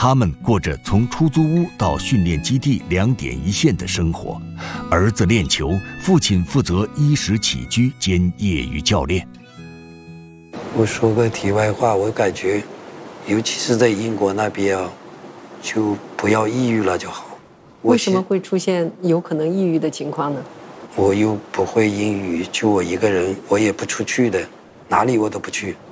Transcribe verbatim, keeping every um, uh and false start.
他们过着从出租屋到训练基地两点一线的生活，儿子练球，父亲负责衣食起居兼业余教练。 我说个题外话，我感觉，尤其是在英国那边啊，就不要抑郁了就好。 为什么会出现有可能抑郁的情况呢？ 我又不会英语，就我一个人，我也不出去的，哪里我都不去。